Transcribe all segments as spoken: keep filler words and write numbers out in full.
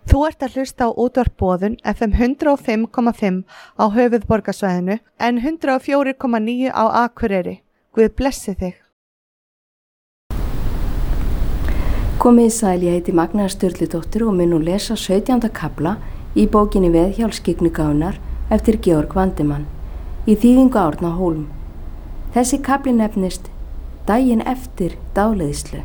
Þú ert að hlusta á útvarp Boðun F M hundrað og fimm komma fimm á höfuðborgarsvæðinu en hundrað og fjögur komma níu á Akureyri. Guð blessi þig. Komið sæl, ég heiti Magna Sturludóttir og mun nú lesa sautjánda kafla í bókinni Veðhjálpskyggnugáfunnar eftir Georg Vandemann í þýðingu Árna Hólm. Þessi kafli nefnist Daginn eftir dáleiðslu.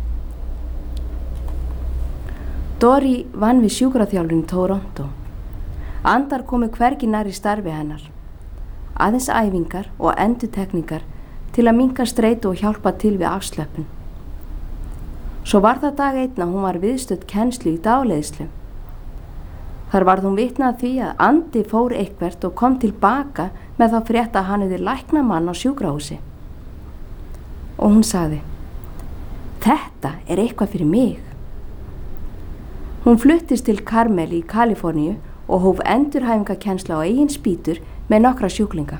Dory vann við sjúkraþjálfun í Toronto. Andar komu hvergi nær í starfi hennar. Aðeins æfingar og endurtekningar til að minnka streitu og hjálpa til við afslöppun. Svo var það dag einn að hún var viðstödd kennslu í dáleiðslu. Þar varð hún vitni að því að andi fór eitthvert og kom tilbaka með þá frétt að hann hefði læknað mann á sjúkrahúsi. Og hún sagði: "Þetta er eitthvað fyrir mig." Hún fluttist til Carmel í Kaliforníu og hóf endurhæfingakennslu á eigin spýtur með nokkra sjúklinga.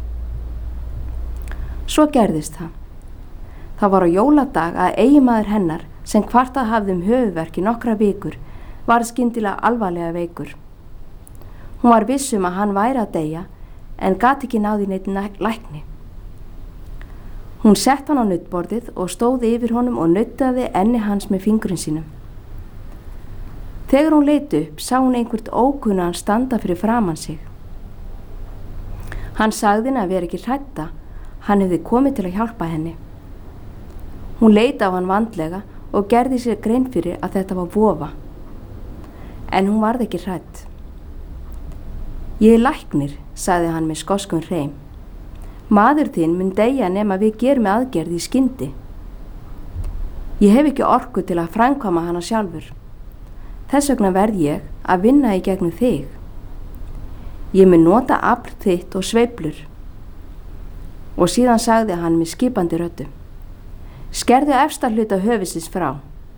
Svo gerðist það. Það var á jóladag að eiginmaður hennar sem kvartað hafði um höfuðverk í nokkra vikur var skyndilega alvarlega veikur. Hún var viss um að hann væri að deyja en gat ekki náði neitt lækni. Hún sett hann á nuddborðið og stóð yfir honum og nuddaði enni hans með fingurinn sínum. Þegar hún leit upp sá hún einhvert ókunnan standa fyrir framan sig. Hann sagði henni að vera ekki hrædda, hann hefði komið til að hjálpa henni. Hún leit á hann vandlega og gerði sér grein fyrir að þetta var vofa. En hún varð ekki hrædd. "Ég er læknir", sagði hann með skoskum hreim. "Maður þinn mun deyja nema við gerum aðgerð í skyndi. Ég hef ekki orku til að framkvæma hana sjálfur. Þess vegna verð ég að vinna í gegnum þig. Ég mun nota afl þitt og sveiflur." Og síðan sagði hann með skipandi röddu: "Skerðu efsta hluta höfuðsins frá."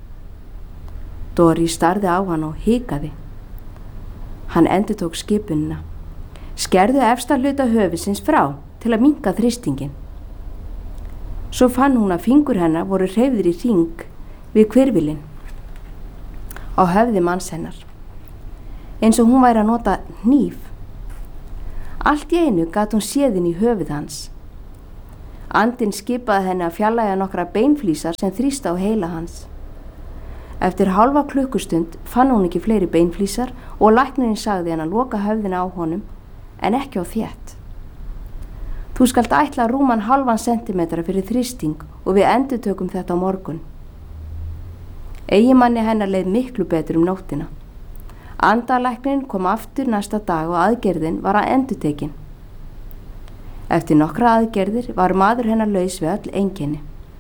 Dory starði á hann og hikaði. Hann endurtók skipunina: "Skerðu efsta hluta höfuðsins frá til að minnka þrýstingin." Svo fann hún að fingur hennar voru hreyfðir í hring við hvirfilinn á höfði manns hennar, eins og hún væri að nota hníf. Allt í einu gat hún séðin í höfuð hans. Andinn skipaði henni að fjarlægja nokkra beinflísar sem þrýsta á heila hans. Eftir hálfa klukkustund fann hún ekki fleiri beinflísar og læknirinn sagði henni að loka höfðina á honum en ekki á þétt. "Þú skalt ætla rúman halvan sentimetra fyrir þrýsting og við endurtökum þetta á morgun." Eiginmanni hennar leið miklu betur um nóttina. Andalæknirinn kom aftur næsta dag og aðgerðin var að endurtekin. Eftir nokkra aðgerðir var maður hennar laus við öll einkenni.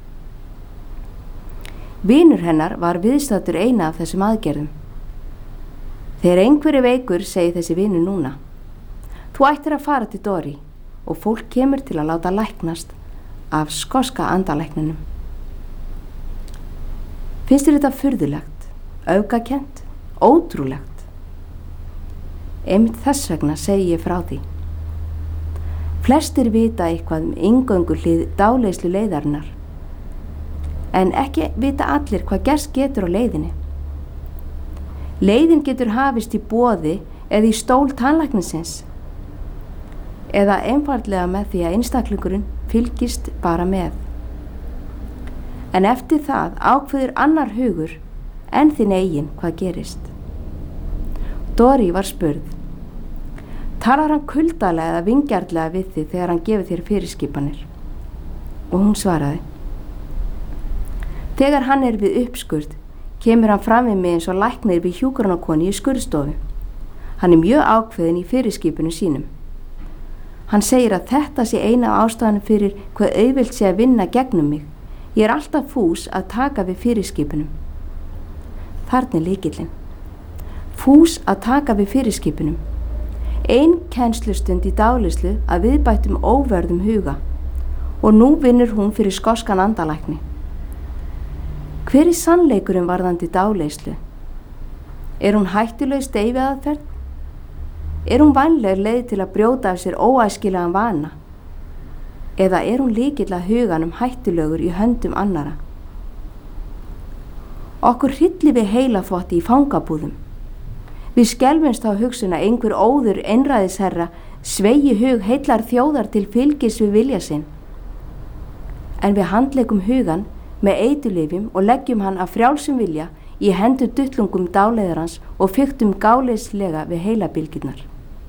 Vinur hennar var viðstaddur eina af þessum aðgerðum. "Þegar einhverju veikur, segi þessi vinur núna, þú ættir að fara til Dory og fólk kemur til að láta læknast af skoska andalækninum." Finnst þér þetta furðulegt, öfgakennt, ótrúlegt? Einmitt þess vegna segi ég frá því. Flestir vita eitthvað um inngöngu hlið dáleiðslu leiðarinnar, en ekki vita allir hvað gerst getur á leiðinni. Leiðin getur hafist í boði eða í stól tannlæknisins, eða einfaldlega með því að einstaklingurinn fylgist bara með. En eftir það ákveður annar hugur en þinn eigin hvað gerist. Dory var spurð: "Talar hann kuldalega eða vingjarnlega við þig þegar hann gefur þér fyrirskipanir?" Og hún svaraði: "Þegar hann er við uppskurð kemur hann fram við mig eins og læknir við hjúkrunarkonu í skurðstofu. Hann er mjög ákveðinn í fyrirskipunum sínum. Hann segir að þetta sé eina ástæðan fyrir hvað auðvelt sé að vinna gegnum mig. Ég er alltaf fús að taka við fyrirskipunum." Þarna er lykillinn. Fús að taka við fyrirskipunum. Ein kennslustund í dáleiðslu að viðbættum óverðum huga og nú vinnur hún fyrir skoskan andalækni. Hver er sannleikurinn varðandi dáleiðslu? Er hún hættuleg steyfiaðferð? Er hún vænleg leið til að brjóta af sér óæskilegan vana? Eða er hún lykill að huganum hættulegur í höndum annara? Okkur hryllir við heilaþvotti í fangabúðum. Við skelfumst á hugsun að einhver óður einræðisherra sveigi hug heillar þjóðar til fylgis við vilja sinn. En við handlegum hugan með eiturlyfjum og leggjum hann af frjálsum vilja í hendur duttlungum dáleiðarans og fiktum gáleyslega við heilabylgjurnar.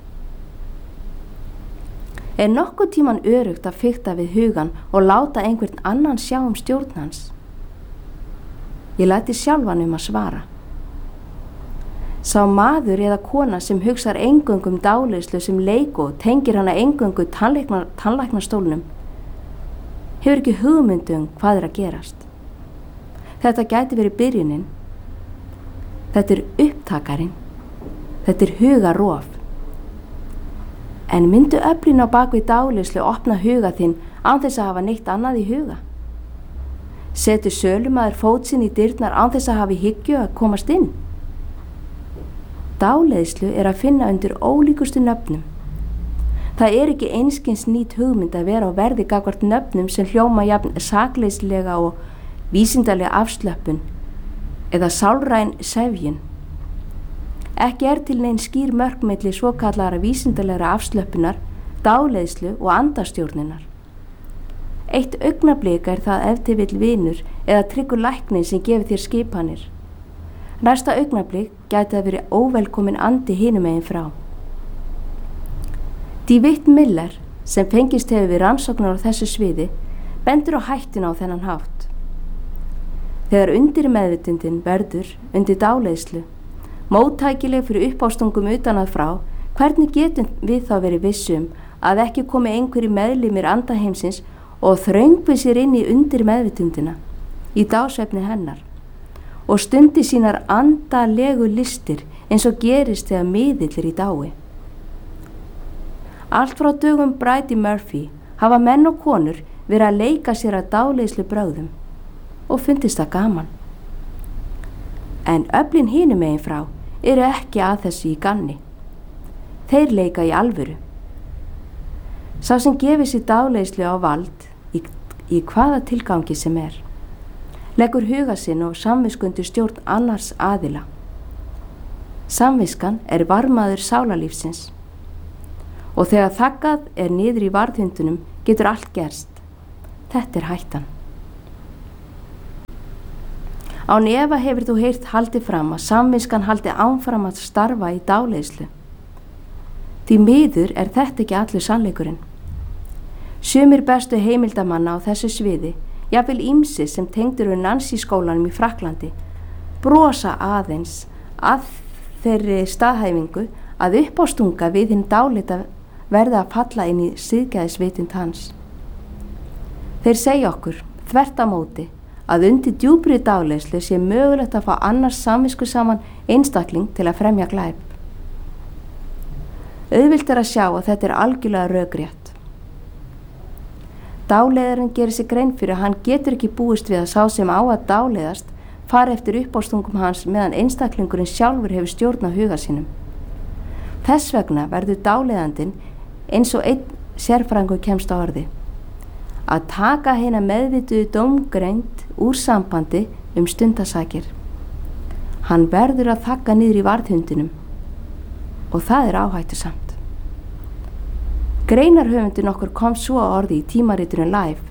Er nokkuð tíman örugt að fikta við hugan og láta einhvern annan sjá um stjórn hans? Ég læti sjálfan um að svara. Sá maður eða kona sem hugsar eingöngu um dáleiðslu sem leik og tengir hana eingöngu tannlækna, tannlæknastólnum hefur ekki hugmyndu um hvað er að gerast. Þetta gæti verið byrjunin. Þetta er upptakarinn. Þetta er hugarof. En myndu öflin á bakvið dáleiðslu opna huga þinn án þess að hafa neitt annað í huga? Setur sölumaður fót sinn í dyrnar án þess að hafa í hyggju að komast inn? Dáleiðslu er að finna undir ólíkustu nöfnum. Það er ekki einskins nýt hugmynd að vera á verði gagnvart nöfnum sem hljóma jafn sakleyslega og vísindalega afslöppun eða sálræn sefjun. Ekki er til nein skýr mörk milli svokallara vísindalegra afslöppunar, dáleiðslu og andastjórnunar. Eitt augnablik er það ef til vill vinur eða tryggur læknir sem gefur þér skipanir. Næsta augnablik gæti að verið óvelkomin andi hinum megin frá. DeWitt Miller, sem fengist hefur við rannsóknar á þessu sviði, bendur á hættuna á þennan hátt. Þegar undir meðvitundin verður undir dáleiðslu, móttækileg fyrir uppástungum utan að frá, hvernig getum við þá verið vissum að ekki komi einhverjir meðlimir andaheimsins og þröngvi sér inn í undir meðvitundina, í dásvefni hennar, og stundi sínar andalegu listir eins og gerist þegar miðill er í dái. Allt frá dögum Bridey Murphy hafa menn og konur verið að leika sér að dáleiðslu brögðum og fundist það gaman. En öflin hinum megin frá eru ekki að þessu í ganni. Þeir leika í alvöru. Sá sem gefur sér dáleiðslu á vald í, í hvaða tilgangi sem er, leggur huga sinn og samviskundu stjórn annars aðila. Samviskan er varmaður sálarlífsins og þegar þaggað er niður í varðhundunum getur allt gerst. Þetta er hættan. Án efa hefur þú heyrt haldið fram að samviskan haldi áfram að starfa í dáleiðslu. Því miður er þetta ekki allur sannleikurinn. Sumir bestu heimildamanna á þessu sviði, jafnvel ýmsir sem tengdur við Nancy skólanum í Frakklandi, brosa aðeins að þeirri staðhæfingu að uppástunga við hinn dáleita verði að falla inn í siðgæðisvitund hans. Þeir segja okkur, þvert á móti, að undir djúpri dáleiðslu sé mögulegt að fá annars samvisku saman einstakling til að fremja glæp. Auðvilt er að sjá að þetta er algjörlega rökrétt. Dáleiðarinn gerir sig grein fyrir að hann getur ekki búist við að sá sem á að dáleiðast fari eftir uppástungum hans meðan einstaklingurinn sjálfur hefur stjórn á huga sínum. Þess vegna verður dáleiðandinn eins og einn sérfræðingur kemst á orði, að taka hina meðvituðu dómgreind úr sambandi um stundasakir. Hann verður að þagga niður í varðhundinum og það er áhættusamt. Greinarhöfundin okkur kom svo á orði í tímariturinn Life.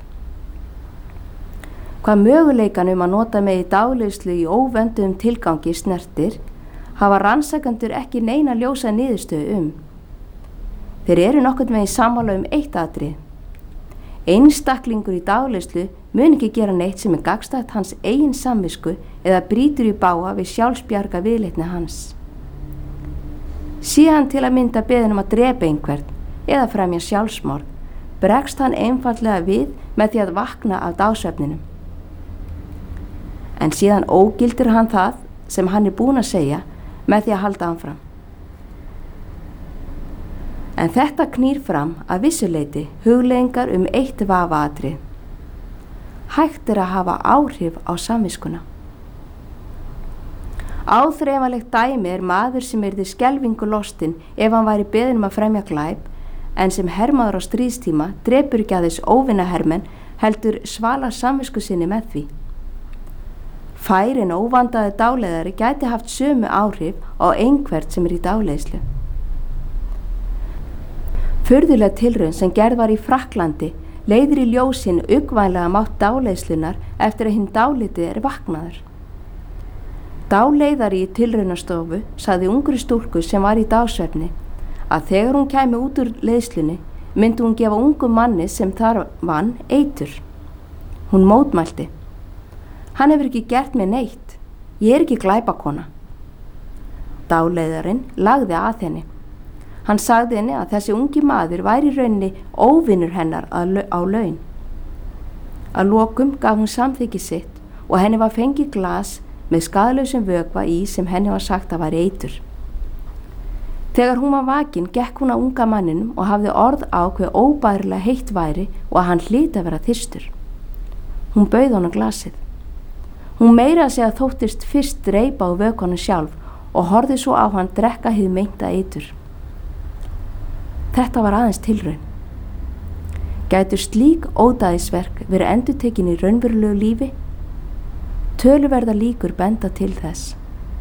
Hvað möguleikan um að nota með í dáleiðslu í óvönduðum tilgangi snertir, hafa rannsakendur ekki neina ljósa niðurstöðu um. Þeir eru nokkurn veginn sammála um eitt atriði. Einstaklingur í dáleiðslu mun ekki gera neitt sem er gagnstætt hans eigin samvisku eða brýtur í bága við sjálfsbjarga viðleitni hans. Sé hann til að mynda beðin um að drepa einhvern eða fremja sjálfsmorð, bregst hann einfaldlega við með því að vakna af dásvefninum. En síðan ógildir hann það sem hann er búinn að segja með því að halda áfram. En þetta knýr fram að vissuleyti hugleiðingar um eitt vafaatrið. Hægt er að hafa áhrif á samviskuna. Áþreifanlegt dæmi er maður sem yrði skelfingu lostinn ef hann væri beðinn um að fremja glæp, en sem hermaður á stríðstíma drepur ekki aðeins óvinahermenn heldur svala samvisku sinni með því. Færin óvandaði dáleiðari gæti haft sömu áhrif á einhvert sem er í dáleiðslu. Furðuleg tilraun sem gerð var í Frakklandi leiðir í ljósin uggvænlega mátt dáleiðslunar eftir að hinn dálitið er vaknaður. Dáleiðari í tilraunastofu sagði ungri stúlku sem var í dágsvefni að þegar hún kæmi út úr leiðslunni myndi hún gefa ungum manni sem þar vann eitur. Hún mótmælti: Hann hefur ekki gert mér neitt, ég er ekki glæpakona. Dáleiðarinn lagði að henni. Hann sagði henni að þessi ungi maður væri í rauninni óvinur hennar á laun. Að lokum gaf hún samþykki sitt og henni var fengið glas með skaðlausum vökva í sem henni var sagt að væri eitur. Þegar hún var vakin gekk hún að unga manninum og hafði orð á hve óbærilega heitt væri og að hann hlyti að vera þyrstur. Hún bauð honum glasið. Hún meira að segja þóttist fyrst dreypa á vökvanum sjálf og horfði svo á hann drekka hið meinta eitur. Þetta var aðeins tilraun. Gætu slík ódæðisverk verið endurtekin í raunverulegu lífi? Töluverða líkur benda til þess.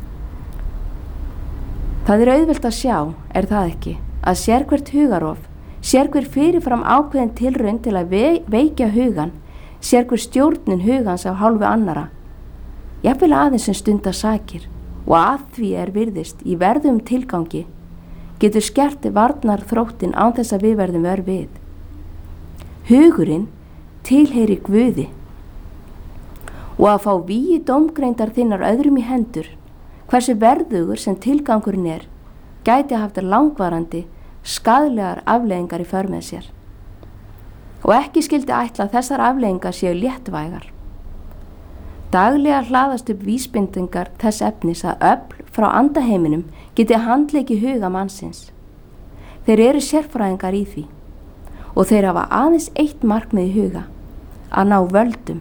Það er auðvelt að sjá, er það ekki, að sérhvert hugarof, sérhver fyrirfram ákveðin tilraun til að veikja hugan, sérhver stjórnin hugans af hálfu annara, jafnvel aðeins sem stunda sakir og að því er virðist í verðum tilgangi, getur skert varnar þróttin án þess að við verðum vör við. Hugurinn tilheyri Guði og að fá vígi dómgreindar þinnar öðrum í hendur, hversu verðugur sem tilgangurinn er, gæti haft langvarandi, skaðlegar afleiðingar í för með sér. Og ekki skyldi ætla að þessar afleiðingar séu léttvægar. Daglega hlaðast upp vísbendingar þess efnis að öfl frá andaheiminum geti handleiki huga mannsins. Þeir eru sérfræðingar í því og þeir hafa aðeins eitt markmið í huga, að ná völdum.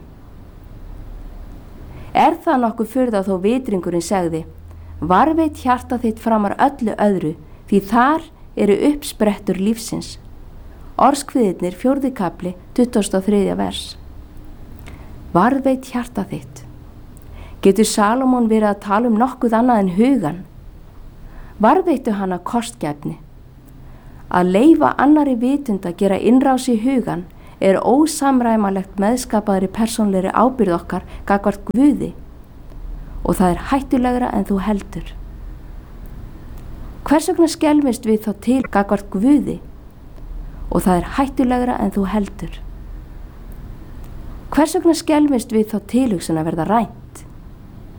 Er það nokkuð furða þó vitringurinn segði: Varveit hjarta þitt framar öllu öðru, því þar eru uppsprettur lífsins. Orðskviðirnir fjórði kafli, tuttugasta og þriðja vers. Varveit hjarta þitt. Getur Salómon verið að tala um nokkuð annað en hugan? Varveitu hana kostgæfni. Að leyfa annari vitund að gera innrás í hugan er ósamræmalegt meðskapaðri persónlegri ábyrgð okkar gagnvart Guði og það er hættulegra en þú heldur. Hvers vegna skelfist við þá til gagnvart Guði og það er hættulegra en þú heldur? Hvers vegna skelfist við þá tilhugsun að verða rænt?